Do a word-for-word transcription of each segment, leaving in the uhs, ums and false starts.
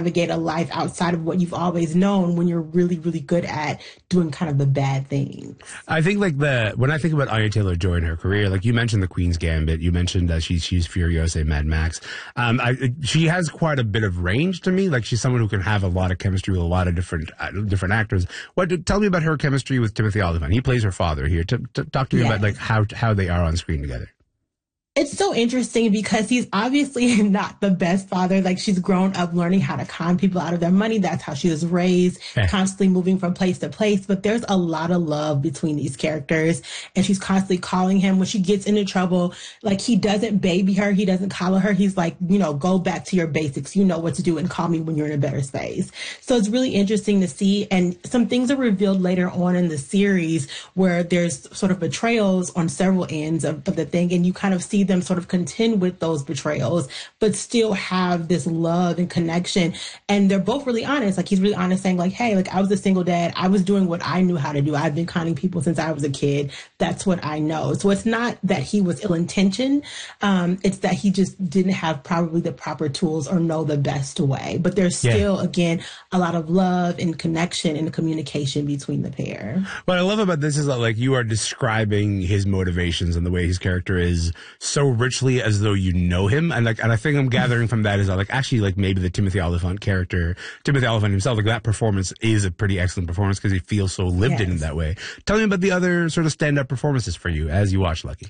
navigate a life outside of what you've always known when you're really, really good at doing kind of the bad things. I think like the, when I think about Anya Taylor-Joy in her career, like you mentioned the Queen's Gambit, you mentioned that she, she's Furiosa, Mad Max. Um, I, she has quite a bit of range to me. Like she's someone who can have a lot of chemistry with a lot of different, uh, different actors. What, tell me about her chemistry with Timothy Olyphant. He plays her father here. T- t- talk to me Yes. about like how, how they are on screen together. It's so interesting because he's obviously not the best father. Like she's grown up learning how to con people out of their money. That's how she was raised, Okay. constantly moving from place to place. But there's a lot of love between these characters. And she's constantly calling him when she gets into trouble. Like he doesn't baby her. He doesn't coddle her. He's like, you know, go back to your basics. You know what to do and call me when you're in a better space. So it's really interesting to see. And some things are revealed later on in the series where there's sort of betrayals on several ends of, of the thing. And you kind of see them sort of contend with those betrayals, but still have this love and connection. And they're both really honest. Like he's really honest saying like, hey, like I was a single dad. I was doing what I knew how to do. I've been conning people since I was a kid. That's what I know. So it's not that he was ill-intentioned. Um, it's that he just didn't have probably the proper tools or know the best way. But there's still, yeah. again, a lot of love and connection and communication between the pair. What I love about this is that like you are describing his motivations and the way his character is so richly as though you know him. And like, and I think I'm gathering from that is that like actually like maybe the Timothy Olyphant character, Timothy Olyphant himself, like that performance is a pretty excellent performance because he feels so lived yes. in that way. Tell me about the other sort of stand-up performances for you as you watch Lucky.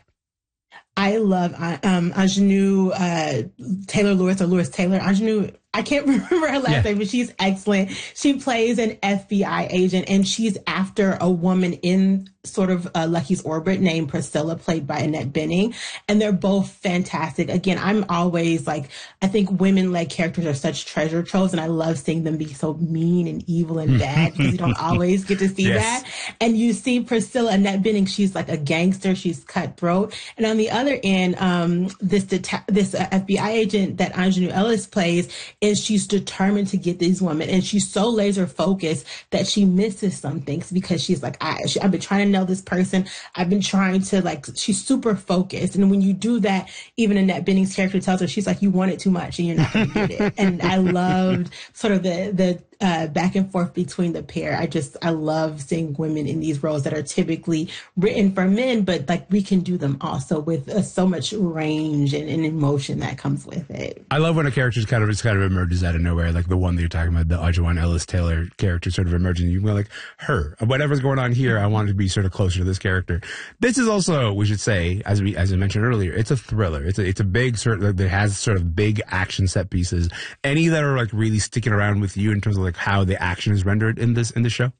I love um, Aunjanue uh, Taylor Lewis or Lewis Taylor. Aunjanue, I can't remember her last yeah. name, but she's excellent. She plays an F B I agent, and she's after a woman in sort of uh, Lucky's orbit named Priscilla, played by Annette Bening. And they're both fantastic. Again, I'm always like, I think women-led characters are such treasure troves, and I love seeing them be so mean and evil and bad because you don't always get to see yes. that. And you see Priscilla, Annette Bening, she's like a gangster. She's cutthroat. And on the other end, um, this deta- this uh, F B I agent that Aunjanue Ellis plays, is she's determined to get these women, and she's so laser focused that she misses some things because she's like, I, she, I've been trying to know this person. I've been trying to like, she's super focused. And when you do that, even Annette Bening's character tells her, she's like, you want it too much and you're not going to get it. And I loved sort of the, the, Uh, back and forth between the pair. I just, I love seeing women in these roles that are typically written for men, but like we can do them also with uh, so much range and, and emotion that comes with it. I love when a character just kind of just kind of emerges out of nowhere, like the one that you're talking about, the Aunjanue Ellis Taylor character sort of emerging. You go like, her, whatever's going on here, I want to be sort of closer to this character. This is also, we should say, as we as I mentioned earlier, it's a thriller. It's a it's a big sort of that has sort of big action set pieces. Any that are like really sticking around with you in terms of like how the action is rendered in this in the show?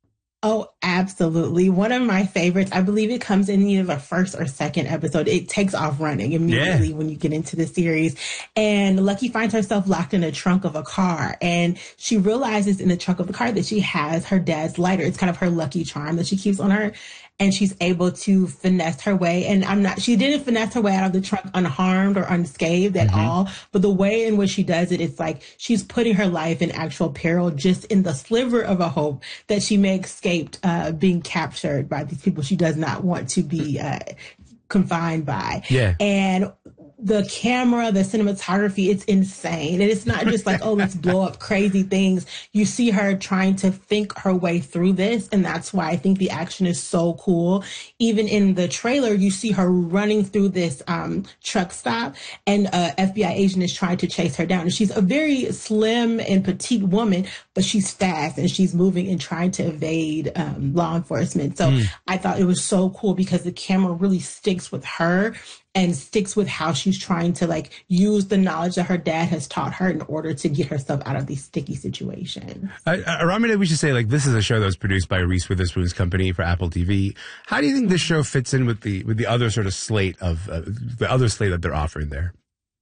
Oh, absolutely. One of my favorites, I believe it comes in either the first or second episode. It takes off running immediately yeah. when you get into the series. And Lucky finds herself locked in the trunk of a car. And she realizes in the trunk of the car that she has her dad's lighter. It's kind of her lucky charm that she keeps on her. And she's able to finesse her way. And I'm not, she didn't finesse her way out of the trunk unharmed or unscathed at mm-hmm. all. But the way in which she does it, it's like she's putting her life in actual peril just in the sliver of a hope that she may escape uh, being captured by these people she does not want to be uh, confined by. Yeah. And the camera, the cinematography, it's insane. And it's not just like, oh, let's blow up crazy things. You see her trying to think her way through this. And that's why I think the action is so cool. Even in the trailer, you see her running through this um, truck stop, and a F B I agent is trying to chase her down. And she's a very slim and petite woman, but she's fast and she's moving and trying to evade um, law enforcement. So mm. I thought it was so cool because the camera really sticks with her and sticks with how she's trying to like use the knowledge that her dad has taught her in order to get herself out of these sticky situations. Uh, uh, Ramina, we should say like this is a show that was produced by Reese Witherspoon's company for Apple T V. How do you think this show fits in with the with the other sort of slate of uh, the other slate that they're offering there?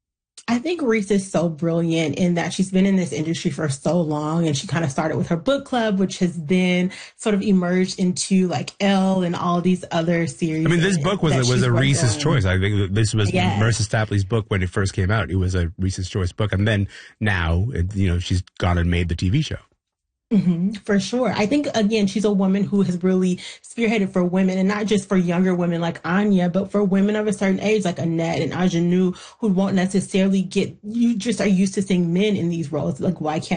I think Reese is so brilliant in that she's been in this industry for so long, and she kind of started with her book club, which has then sort of emerged into like Elle and all these other series. I mean, this book was a, was a Reese's on. choice. I think this was yes. Marissa Stapley's book when it first came out. It was a Reese's choice book, and then now, it, you know, she's gone and made the T V show. Mm-hmm, for sure. I think, again, she's a woman who has really spearheaded for women, and not just for younger women like Anya, but for women of a certain age like Annette and Aunjanue, who won't necessarily get, you just are used to seeing men in these roles. Like, why can't